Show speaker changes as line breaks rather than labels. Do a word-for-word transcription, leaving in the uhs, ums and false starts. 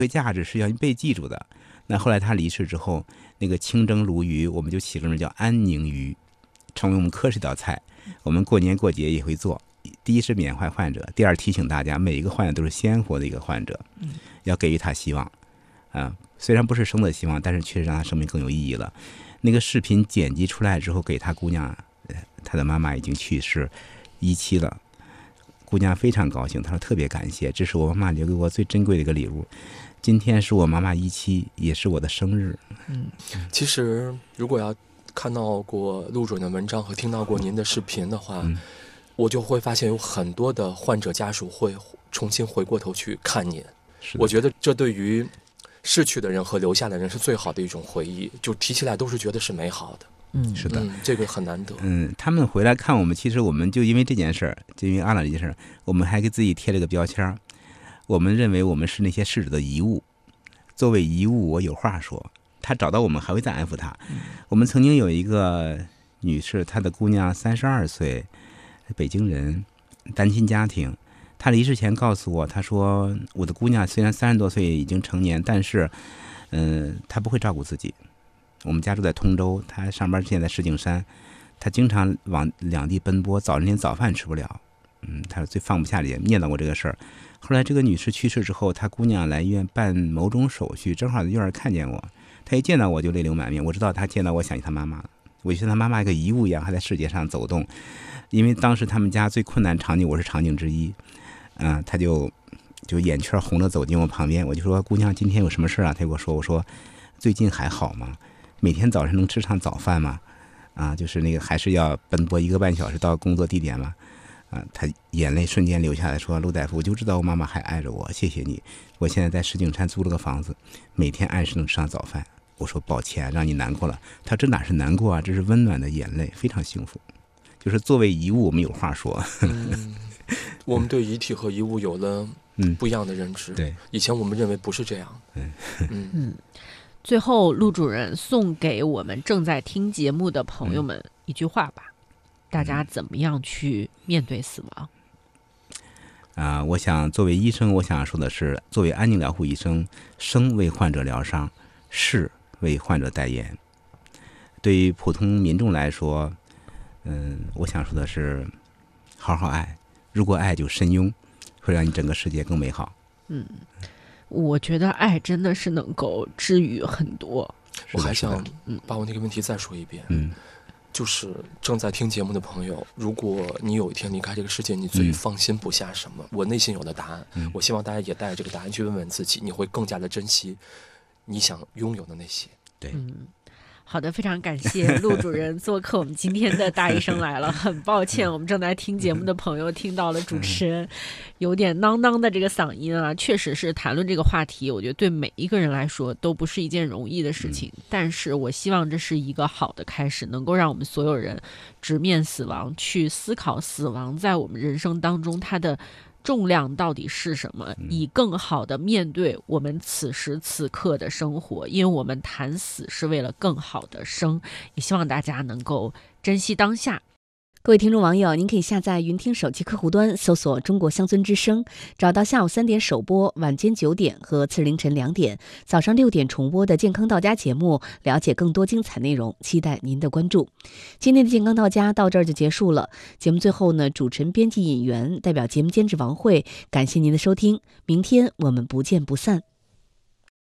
这个价值是要被记住的。那后来他离世之后，那个清蒸鲈鱼我们就起个名叫安宁鱼，成为我们科室一道菜。我们过年过节也会做。第一是缅怀患者，第二提醒大家，每一个患者都是鲜活的一个患者，要给予他希望啊。虽然不是生的希望，但是确实让他生命更有意义了。那个视频剪辑出来之后，给他姑娘，他的妈妈已经去世一期了。姑娘非常高兴，她说特别感谢，这是我妈妈留给我最珍贵的一个礼物。今天是我妈妈一期，也是我的生日。
嗯，其实如果要看到过陆主任的文章和听到过您的视频的话，嗯、我就会发现有很多的患者家属会重新回过头去看您。我觉得这对于逝去的人和留下的人是最好的一种回忆，就提起来都是觉得是美好的。
嗯，是的、嗯，
这个很难得。
嗯，他们回来看我们，其实我们就因为这件事儿，就因为阿朗这件事儿，我们还给自己贴了个标签。我们认为我们是那些逝者的遗物，作为遗物，我有话说。他找到我们还会再安抚他。嗯、我们曾经有一个女士，她的姑娘三十二岁，北京人，单亲家庭。她离世前告诉我，她说我的姑娘虽然三十多岁已经成年，但是，嗯、呃，她不会照顾自己。我们家住在通州，他上班现在在石景山，他经常往两地奔波，早晨连早饭吃不了。嗯，他最放不下也念叨过这个事儿。后来这个女士去世之后，他姑娘来医院办某种手续，正好在院儿看见我，他一见到我就泪流满面。我知道他见到我想起他妈妈了，我觉得他妈妈一个遗物一样还在世界上走动。因为当时他们家最困难场景，我是场景之一。嗯、呃，他就就眼圈红了走进我旁边，我就说姑娘今天有什么事啊？他就跟我说，我说最近还好吗？每天早晨能吃上早饭吗？啊，就是那个还是要奔波一个半小时到工作地点吗？啊，他眼泪瞬间流下来说，陆大夫，我就知道我妈妈还爱着我，谢谢你。我现在在石景山租了个房子，每天按时能吃上早饭。我说抱歉让你难过了。他这哪是难过啊，这是温暖的眼泪，非常幸福。就是作为遗物我们有话说。
嗯，我们对遗体和遗物有了不一样的认知。
嗯、对，
以前我们认为不是这样。
嗯
嗯
嗯。最后，陆主任送给我们正在听节目的朋友们一句话吧，嗯、大家怎么样去面对死亡？
啊、呃，我想作为医生，我想说的是，作为安宁疗护医生，生为患者疗伤，事为患者代言。对于普通民众来说，嗯，我想说的是，好好爱，如果爱就深拥，会让你整个世界更美好。
嗯。我觉得爱真的是能够治愈很多。
我还想把我那个问题再说一遍，
嗯，
就是正在听节目的朋友，如果你有一天离开这个世界，你最放心不下什么？嗯、我内心有了答案，嗯、我希望大家也带着这个答案去问问自己，你会更加的珍惜你想拥有的那些。
对，
嗯。好的，非常感谢陆主任做客我们今天的大医生来了。很抱歉，我们正在听节目的朋友听到了主持人有点囔囔的这个嗓音啊，确实是谈论这个话题，我觉得对每一个人来说都不是一件容易的事情。嗯、但是我希望这是一个好的开始，能够让我们所有人直面死亡，去思考死亡在我们人生当中它的重量到底是什么，以更好的面对我们此时此刻的生活，因为我们谈死是为了更好的生，也希望大家能够珍惜当下。
各位听众网友，您可以下载云听手机客户端，搜索中国乡村之声，找到下午三点首播、晚间九点和次凌晨两点、早上六点重播的健康到家节目，了解更多精彩内容，期待您的关注。今天的健康到家到这儿就结束了。节目最后呢，主持人、编辑、引员代表节目监制王慧，感谢您的收听，明天我们不见不散。